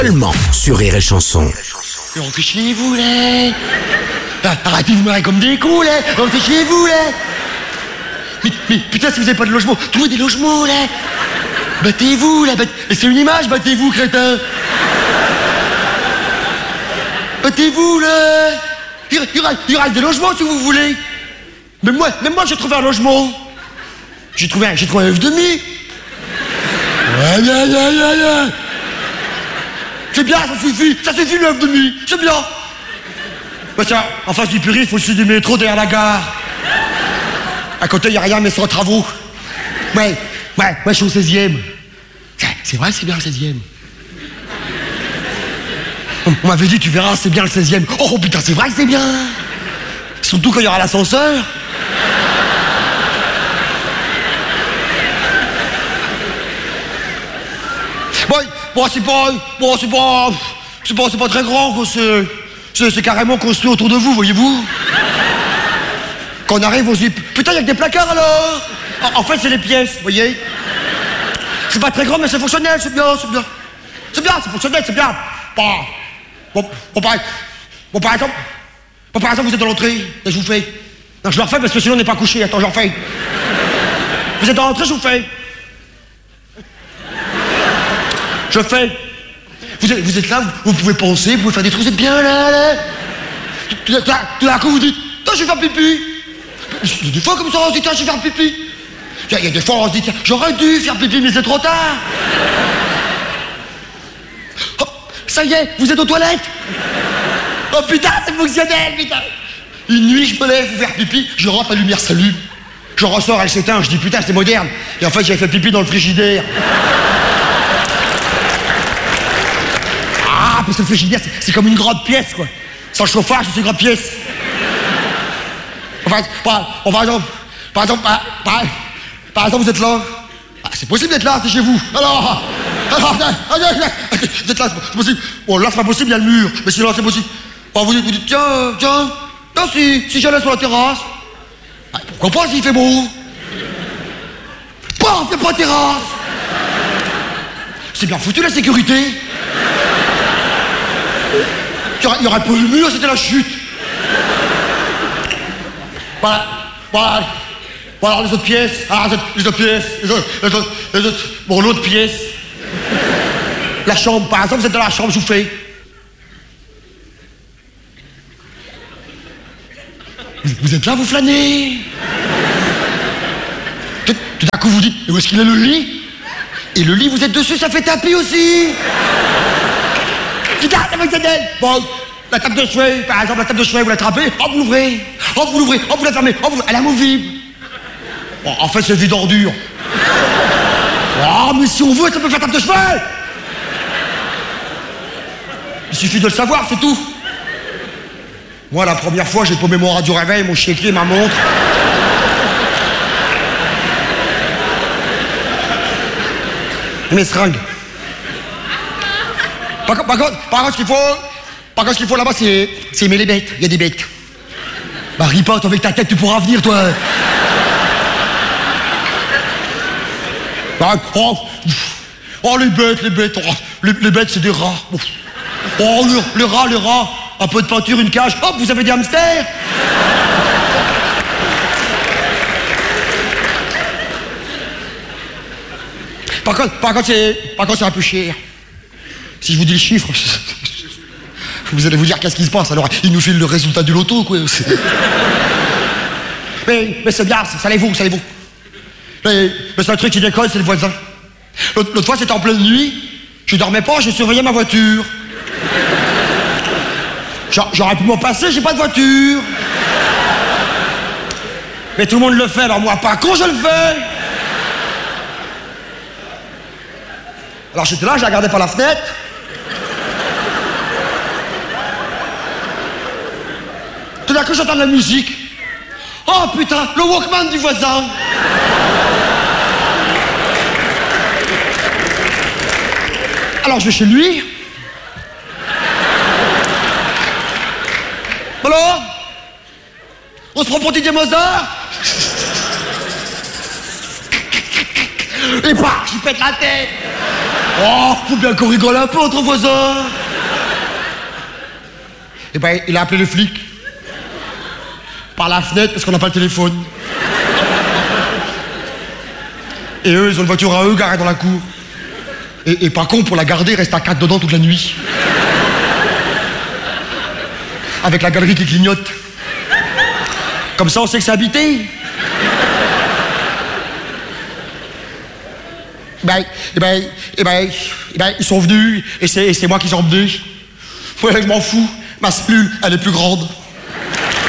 Seulement sur Rire et Chanson. Rentrez chez vous, là. Arrêtez de vous marrer comme des cons, là. Rentrez chez vous, là. Mais putain, si vous avez pas de logement, trouvez des logements, là. Battez-vous, là. C'est une image, battez-vous, crétin. Battez-vous, là. Il reste des logements, si vous voulez. Même moi, j'ai trouvé un logement. J'ai trouvé un œuf demi. Ouais. C'est bien, ça suffit l'œuf demi, c'est bien. Bah tiens, en face du périph', il faut aussi du métro derrière la gare. À côté, il n'y a rien, mais sans travaux. Ouais, je suis au 16e. C'est vrai, c'est bien le 16e. On m'avait dit, tu verras, c'est bien le 16e. Oh putain, c'est vrai que c'est bien. Surtout quand il y aura l'ascenseur. Bon, c'est pas très grand, quoi. C'est carrément construit autour de vous, voyez-vous. Quand on arrive, on se dit, putain, il y a que des placards, alors. En fait, c'est les pièces, vous voyez. C'est pas très grand, mais c'est fonctionnel, c'est bien. C'est fonctionnel, c'est bien. Bon, par exemple, vous êtes dans l'entrée, et je vous fais. Non, je le refais parce que sinon on n'est pas couché, attends, je le refais. Vous êtes dans l'entrée, je vous fais. Je fais. Vous êtes là, vous pouvez penser, vous pouvez faire des trucs, vous êtes bien là. Tout d'un coup, vous dites, je vais faire pipi. Il y a des fois comme ça, on se dit, tiens, je vais faire pipi. Il y a des fois, on se dit, tiens, j'aurais dû faire pipi, mais c'est trop tard. Oh, ça y est, vous êtes aux toilettes. Oh putain, c'est fonctionnel, putain. Une nuit, je me lève pour faire pipi, je rentre, la lumière s'allume. Je ressors, elle s'éteint, je dis, putain, c'est moderne. Et en fait, j'avais fait pipi dans le frigidaire. Parce que le frigidaire, c'est comme une grande pièce, quoi. Sans chauffage, c'est une grande pièce. Par exemple, vous êtes là. C'est possible d'être là, c'est chez vous. Alors, vous êtes là, c'est possible. Bon, là, c'est pas possible, il y a le mur. Mais sinon, c'est possible. Bon, vous dites, tiens, si j'allais sur la terrasse. Pourquoi pas s'il fait beau? Bon, c'est pas terrasse. C'est bien foutu, la sécurité. Il y aurait pas eu le mur, c'était la chute. Voilà, les autres pièces. Bon, l'autre pièce. La chambre, par exemple, vous êtes dans la chambre, je vous fais. Vous êtes là, vous flânez. Tout d'un coup, vous dites, où est-ce qu'il est le lit? Et le lit, vous êtes dessus, ça fait tapis aussi. Putain, c'est fonctionnel. Bon, la table de chevet, par exemple, vous l'attrapez, hop, vous l'ouvrez, vous la fermez, elle est amovible. Bon, en fait, c'est vide ordure. Oh, mais si on veut, ça peut faire table de chevet. Il suffit de le savoir, c'est tout. Moi, la première fois, j'ai paumé mon radio réveil, mon chéquier, ma montre. Et mes seringues. Par contre, ce qu'il faut là-bas, c'est aimer les bêtes. Il y a des bêtes. Bah, ripote, avec ta tête, tu pourras venir, toi. Bah, les bêtes. Les bêtes, c'est des rats. Oh, les rats. Un peu de peinture, une cage. Hop, vous avez des hamsters. Par contre, c'est un peu cher. Si je vous dis le chiffre, vous allez vous dire qu'est-ce qui se passe. Alors, il nous file le résultat du loto, quoi. Mais c'est bien, savez-vous. Mais c'est un truc qui déconne, c'est le voisin. L'autre fois, c'était en pleine nuit. Je dormais pas, je surveillais ma voiture. J'aurais pu m'en passer, j'ai pas de voiture. Mais tout le monde le fait, alors moi, pas con, je le fais. Alors j'étais là, je la regardais par la fenêtre. Tout d'un coup, j'entends de la musique. Oh putain, le Walkman du voisin. Alors je vais chez lui. Alors, on se prend pour Didier Mozart. Et bah, j'y pète la tête. Oh, faut bien qu'on rigole un peu entre voisins. Eh ben, il a appelé les flics. Par la fenêtre, parce qu'on n'a pas le téléphone. Et eux, ils ont une voiture à eux garée dans la cour. Et par contre, pour la garder, il reste à 4 dedans toute la nuit. Avec la galerie qui clignote. Comme ça, on sait que c'est habité. Ils sont venus, et c'est moi qui les ai emmenés. Ouais, je m'en fous. Ma cellule, elle est plus grande.